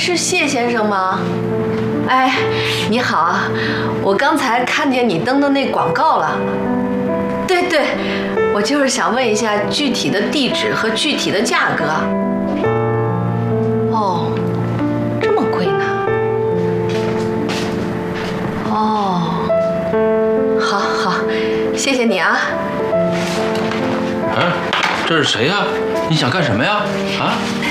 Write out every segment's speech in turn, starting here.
是谢先生吗？哎，你好啊，我刚才看见你登的那广告了。对对，我就是想问一下具体的地址和具体的价格。哦，这么贵呢？哦，好好，谢谢你啊。 嗯，这是谁呀？你想干什么呀？啊？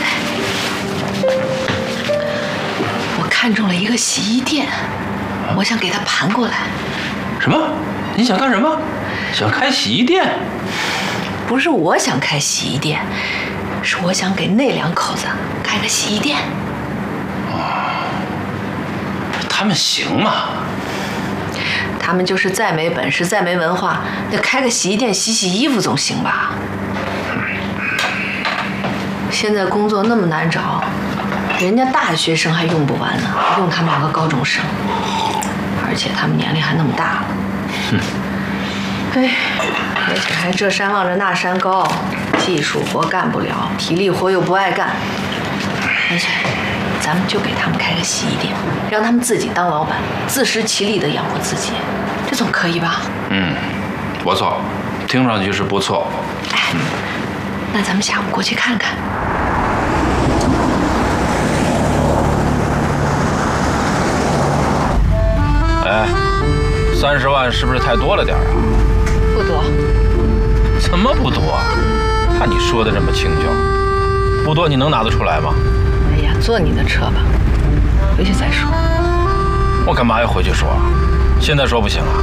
我看中了一个洗衣店，我想给它盘过来。 什么？你想干什么？想开洗衣店？ 不是我想开洗衣店，是我想给那两口子开个洗衣店。 他们行吗？ 他们就是再没本事、再没文化，那开个洗衣店洗洗衣服总行吧？现在工作那么难找，人家大学生还用不完呢，用他们2个高中生，而且他们年龄还那么大了。哎，而且还这山望着那山高，技术活干不了，体力活又不爱干。干脆，咱们就给他们开个洗衣店，让他们自己当老板，自食其力地养活自己，这总可以吧？ 不错，听上去是不错。 哎，那咱们下午过去看看。 哎，30万是不是太多了点啊？ 不多。 怎么不多啊？看你说的这么轻巧，不多你能拿得出来吗？ 哎呀，坐你的车吧，回去再说。 我干嘛要回去说啊？现在说不行啊？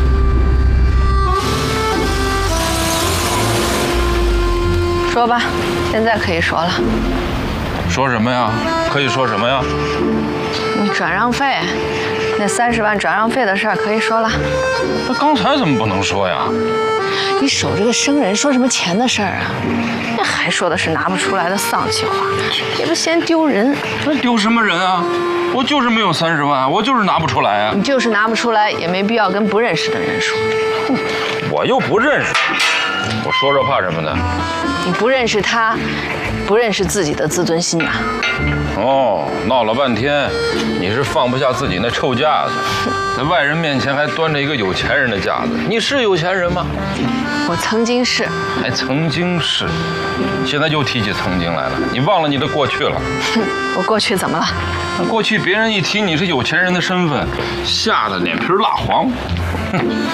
说吧，现在可以说了。 说什么呀？可以说什么呀？ 你转让费，那30万转让费的事儿可以说了。 那刚才怎么不能说呀？ 你守着个生人，说什么钱的事儿啊？那还说的是拿不出来的丧气话，这不嫌丢人？ 那丢什么人啊？我就是没有30万，我就是拿不出来啊。 你就是拿不出来，也没必要跟不认识的人说。 我又不认识，我说说怕什么呢？ 你不认识他，不认识自己的自尊心呐。 哦，闹了半天，你是放不下自己那臭架子，在外人面前还端着一个有钱人的架子。你是有钱人吗？ 我曾经是。 还曾经是，现在又提起曾经来了，你忘了你的过去了？ 哼，我过去怎么了？ 过去别人一提你是有钱人的身份，吓得脸皮蜡黄。哼。